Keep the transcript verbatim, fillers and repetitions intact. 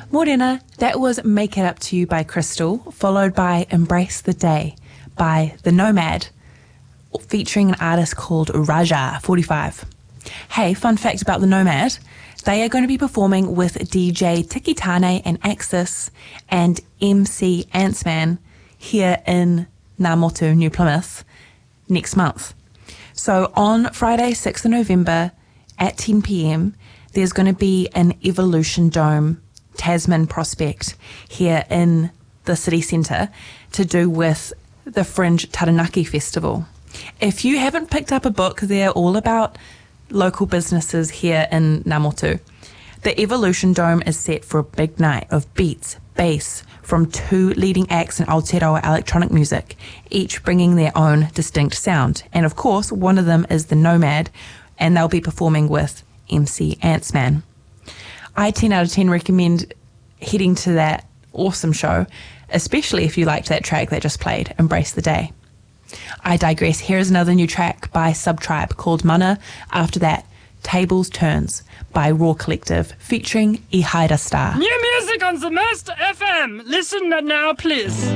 Morena, that was Make It Up To You by Crystal, followed by Embrace the Day by The Nomad, featuring an artist called Raja forty-five. Hey, fun fact about The Nomad, they are going to be performing with D J Tikitane and Axis and M C Antsman here in Ngā Motu, New Plymouth, next month. So on Friday, sixth of November at ten p.m, there's going to be an Evolution Dome Tasman Prospect here in the city centre to do with the Fringe Taranaki Festival. If you haven't picked up a book, they're all about local businesses here in Ngā Motu. The Evolution Dome is set for a big night of beats, bass, from two leading acts in Aotearoa electronic music, each bringing their own distinct sound. And of course, one of them is The Nomad, and they'll be performing with M C Antsman. I ten out of ten recommend heading to that awesome show, especially if you liked that track that just played, Embrace the Day. I digress. Here is another new track by Subtribe called Mana. After that, Tables Turns by Raw Collective featuring Ihaida Star. New music on the Master F M. Listen now, please.